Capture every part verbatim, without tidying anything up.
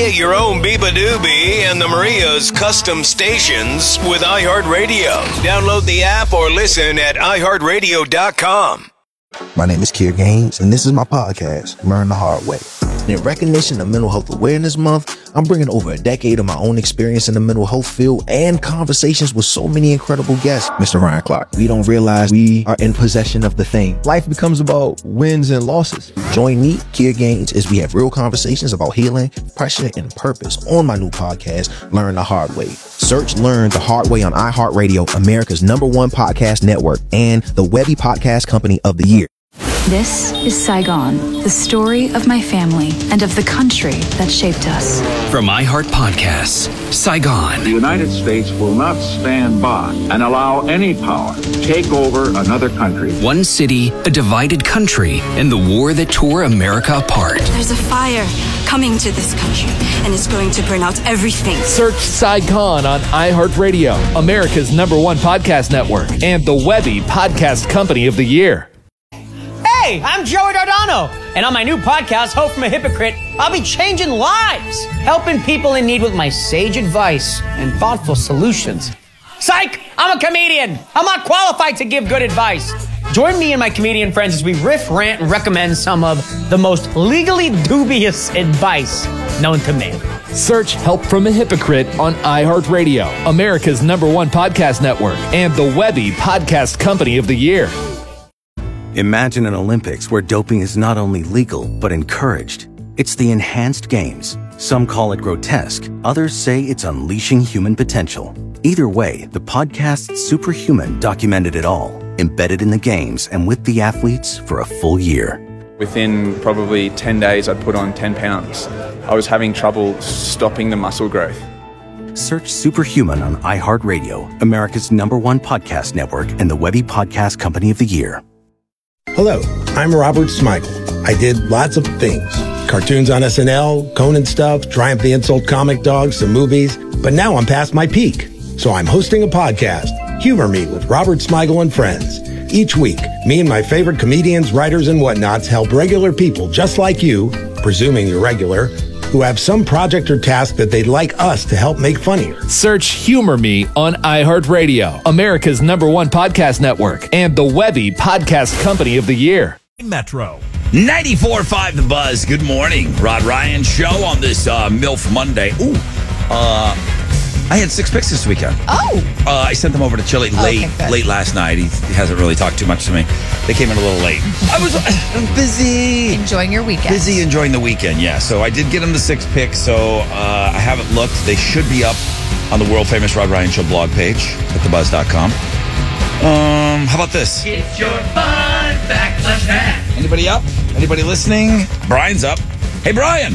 Create your own Biba Doobie and the Maria's custom stations with iHeartRadio. Download the app or listen at i heart radio dot com. My name is Kier Gaines, and this is my podcast, Learn the Hard Way. In recognition of Mental Health Awareness Month, I'm bringing over a decade of my own experience in the mental health field and conversations with so many incredible guests. Mister Ryan Clark, we don't realize we are in possession of the thing. Life becomes about wins and losses. Join me, Kier Gaines, as we have real conversations about healing, pressure, and purpose on my new podcast, Learn the Hard Way. Search Learn the Hard Way on iHeartRadio, America's number one podcast network, and the Webby Podcast Company of the Year. This is Saigon, the story of my family and of the country that shaped us. From iHeart Podcasts, Saigon. The United States will not stand by and allow any power to take over another country. One city, a divided country, and the war that tore America apart. There's a fire coming to this country, and it's going to burn out everything. Search Saigon on iHeartRadio, America's number one podcast network, and the Webby Podcast Company of the Year. Hey, I'm Joey Dardano, and on my new podcast, Hope from a Hypocrite, I'll be changing lives, helping people in need with my sage advice and thoughtful solutions. Psych! I'm a comedian. I'm not qualified to give good advice. Join me and my comedian friends as we riff, rant, and recommend some of the most legally dubious advice known to man. Search Help from a Hypocrite on iHeartRadio, America's number one podcast network, and the Webby Podcast Company of the Year. Imagine an Olympics where doping is not only legal, but encouraged. It's the Enhanced Games. Some call it grotesque. Others say it's unleashing human potential. Either way, the podcast Superhuman documented it all, embedded in the games and with the athletes for a full year. Within probably ten days, I'd put on ten pounds. I was having trouble stopping the muscle growth. Search Superhuman on iHeartRadio, America's number one podcast network, and the Webby Podcast Company of the Year. Hello, I'm Robert Smigel. I did lots of things. Cartoons on S N L, Conan stuff, Triumph the Insult comic dogs, some movies. But now I'm past my peak. So I'm hosting a podcast, Humor Me with Robert Smigel and Friends. Each week, me and my favorite comedians, writers, and whatnots help regular people just like you, presuming you're regular, who have some project or task that they'd like us to help make funnier. Search Humor Me on iHeartRadio, America's number one podcast network, and the Webby Podcast Company of the Year. Metro. ninety-four point five The Buzz. Good morning. Rod Ryan Show on this uh, MILF Monday. Ooh, uh, I had six picks this weekend. Oh. Uh, I sent them over to Chili late okay, late last night. He, he hasn't really talked too much to me. They came in a little late. I was uh, busy. Enjoying your weekend. Busy enjoying the weekend, yeah. So I did get them the six picks, so uh, I haven't looked. They should be up on the world-famous Rod Ryan Show blog page at the buzz dot com. Um, how about this? It's your fun fact like that. Anybody up? Anybody listening? Brian's up. Hey, Brian.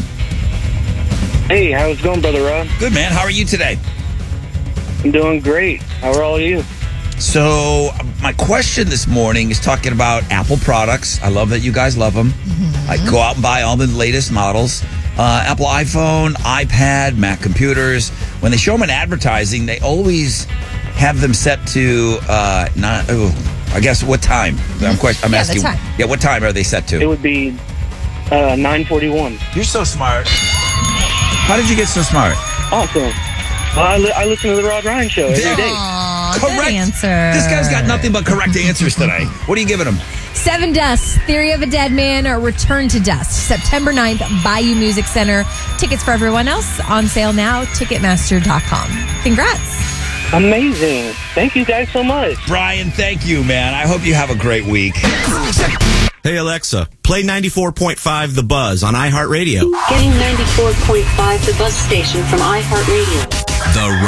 Hey, how's it going, Brother Rod? Good, man. How are you today? I'm doing great. How are all of you? So my question this morning is talking about Apple products. I love that you guys love them. Mm-hmm. I go out and buy all the latest models. Uh, Apple iPhone, iPad, Mac computers. When they show them in advertising, they always have them set to uh, not. Oh, I guess what time? I'm, question, I'm yeah, asking. The time. Yeah, what time are they set to? It would be uh, nine forty-one. You're so smart. How did you get so smart? Awesome. Well, I, li- I listen to the Rod Ryan Show every There. day. Aww, Correct good answer. This guy's got nothing but correct answers today. What are you giving him? Seven Dust, Theory of a Dead Man, or Return to Dust. September ninth, Bayou Music Center. Tickets for everyone else on sale now, ticketmaster dot com. Congrats. Amazing. Thank you guys so much. Brian, thank you, man. I hope you have a great week. Hey, Alexa, play ninety-four point five The Buzz on iHeartRadio. Getting ninety-four point five The Buzz station from iHeartRadio. The